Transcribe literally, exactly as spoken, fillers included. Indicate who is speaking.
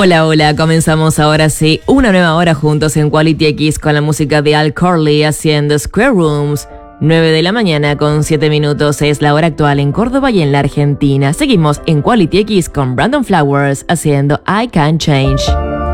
Speaker 1: Hola, hola, comenzamos ahora sí una nueva hora juntos en Quality X con la música de Al Corley haciendo Square Rooms. nueve de la mañana con siete minutos es la hora actual en Córdoba y en la Argentina. Seguimos en Quality X con Brandon Flowers haciendo I Can't Change.